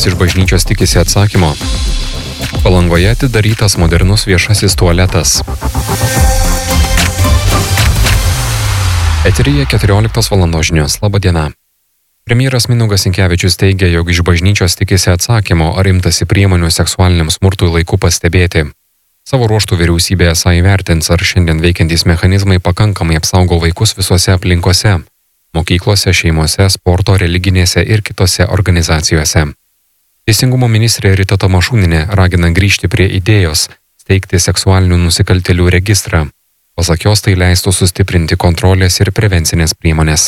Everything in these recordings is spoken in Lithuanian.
kas iš bažnyčios tikisi atsakymo. Palangoje atidarytas modernus viešasis tualetas. Eteryje 14 valandos žinios. Labą dieną. Premjeras Mindaugas Sinkevičius teigia, jog iš bažnyčios tikisi atsakymo, ar imtasi priemonių seksualiniam smurtui laiku pastebėti. Savo ruožtų vyriausybė esą įvertins, ar šiandien veikiantys mechanizmai pakankamai apsaugo vaikus visose aplinkose – mokyklose, šeimose, sporto, religinėse ir kitose organizacijose. Teisingumo ministrė Rita Tamašūnienė ragina grįžti prie idėjos steigti seksualinių nusikaltėlių registrą. Pasak jos, tai leistų sustiprinti kontrolės ir prevencinės priemonės.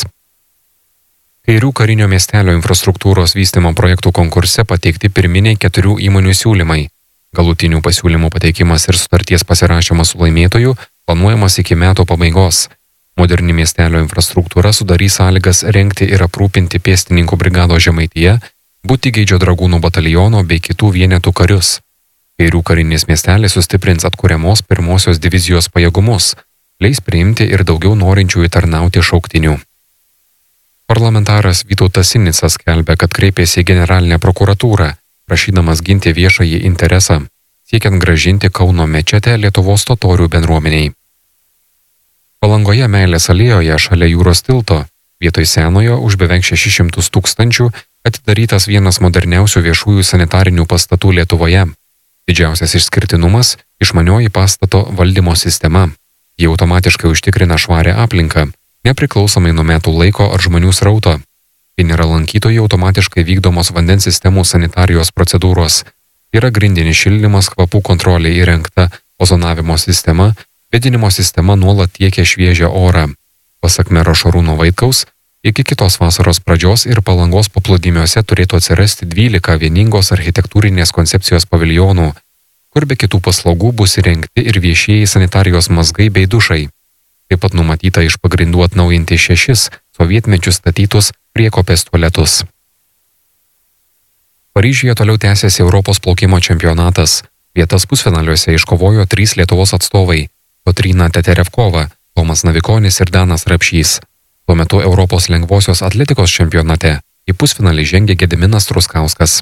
Kairių karinio miestelio infrastruktūros vystymo projektų konkurse pateikti pirminiai 4 įmonių siūlymai. Galutinių pasiūlymų pateikimas ir sutarties pasirašymas su laimėtoju planuojamas iki metų pabaigos. Moderni miestelio infrastruktūra sudarys sąlygas rengti ir aprūpinti pėstininkų brigado Žemaitija, Butigeidžio dragūnų bataliono bei kitų vienetų karius. Kairių karinis miestelis sustiprins atkuriamos 1 divizijos pajėgumus, leis priimti ir daugiau norinčiųjų tarnauti šauktinių. Parlamentaras Vytautas Sinicas skelbia, kad kreipėsi į generalinę prokuratūrą, prašydamas ginti viešąjį interesą, siekiant grąžinti Kauno mečetę Lietuvos totorių bendruomeniai. Palangoje Meilės alėjoje šalia jūros tilto, vietoj senojo už beveik 600 000 atidarytas vienas moderniausių viešųjų sanitarinių pastatų Lietuvoje. Didžiausias išskirtinumas – išmanioji pastato valdymo sistema. Ji automatiškai užtikrina švarę aplinką, nepriklausomai nuo metų laiko ar žmonių srauto. Kai nėra lankytojų, automatiškai vykdomos vandens sistemų sanitarijos procedūros. Yra grindinis šildymas, kvapų kontrolė įrengta, ozonavimo sistema, vėdinimo sistema nuolat tiekia šviežią orą. Pasak mero Šarūno Vaitkaus, iki kitos vasaros pradžios ir Palangos paplūdimiuose turėtų atsirasti 12 vieningos architektūrinės koncepcijos paviljonų, kur be kitų paslaugų bus įrengti ir viešieji sanitarijos mazgai bei dušai. Taip pat numatyta iš pagrindų atnaujinti 6 sovietmečių statytus priekopės tualetus. Paryžiuje toliau tęsiasi Europos plaukimo čempionatas. Vietas pusfinaliuose iškovojo 3 Lietuvos atstovai – Kotryna Teterevkova, Tomas Navikonis ir Danas Rapšys. Tuo metu Europos lengvosios atletikos čempionate į pusfinalį žengė Gediminas Truskauskas.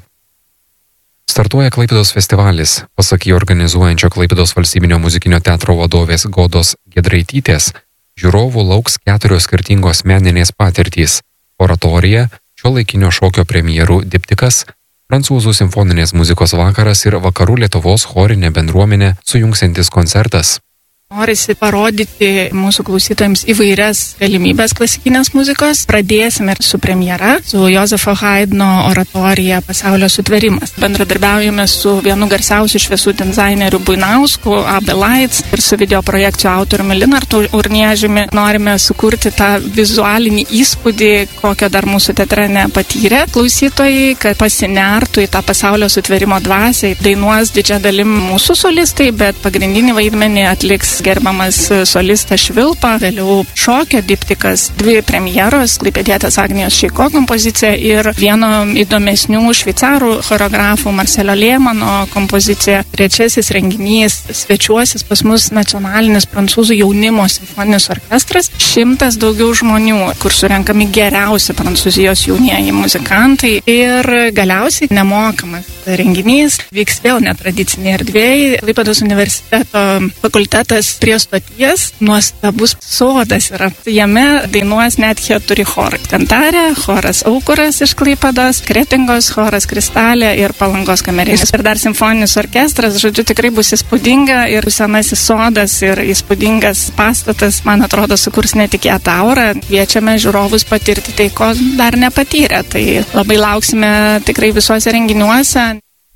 Startuoja Klaipėdos festivalis. Pasak jį organizuojančio Klaipėdos valstybinio muzikinio teatro vadovės Godos Giedraitytės, žiūrovų lauks 4 skirtingos meninės patirtys – oratorija, šiuolaikinio šokio premjerų diptikas, prancūzų simfoninės muzikos vakaras ir vakarų Lietuvos chorinė bendruomenė sujungsiantis koncertas. Norisi parodyti mūsų klausytojams įvairias galimybės klasikinės muzikos. Pradėsime su premjera, su Jozefo Haidno oratorija Pasaulio sutvėrimas. Bendradarbiaujame su vienu garsiausių šviesų dizainerių Buinausku, AB Lights ir su video projekcijų autoriumi Linartu Urniežiumi. Norime sukurti tą vizualinį įspūdį, kokio dar mūsų teatre nepatyrė klausytojai, kad pasinertų į tą pasaulio sutvėrimo dvasią. Dainuos didžia dalim mūsų solistai, bet pagrindinį vaidmenį atliks gerbiamas solistas Švilpa, vėliau šokio diptikas, 2 premjeros, klaipėdietės Agnijos Šeiko kompozicija ir vieno įdomesnių šveicarų choreografų Marcelio Lėmano kompozicija. Trečiasis renginys svečiuosis pas mus nacionalinis prancūzų jaunimo simfoninis orkestras, 100 daugiau žmonių, kur surenkami geriausi prancūzijos jaunieji muzikantai ir galiausiai nemokamas renginys vyks vėl netradicinėje erdvėje. Klaipėdos universiteto fakultetas prie stoties, nuostabus sodas yra. Jame dainuos net 4 chorai. Kantarė, choras Aukuras iš Klaipėdos, Kretingos choras Kristalė ir Palangos kamerinis. Ir dar simfoninis orkestras, žodžiu, tikrai bus įspūdinga ir senasis sodas ir įspūdingas pastatas, man atrodo, sukurs netikėtą aurą. Kviečiame žiūrovus patirti tai, ko dar nepatyrė. Tai labai lauksime tikrai visuose renginiuose.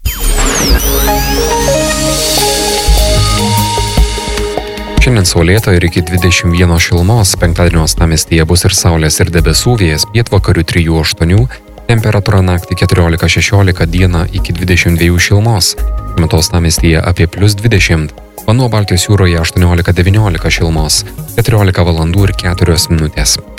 Šiandien saulėta ir iki 21 šilumos, penktadienio uostamiestyje bus ir saulės ir debesų, vėjas pietvakarių 3-8, temperatūra naktį 14-16, dieną iki 22 šilumos, metu uostamiestyje apie +20, vanduo Baltijos jūroje 18-19 šilumos, 14 valandų ir 4 minutės.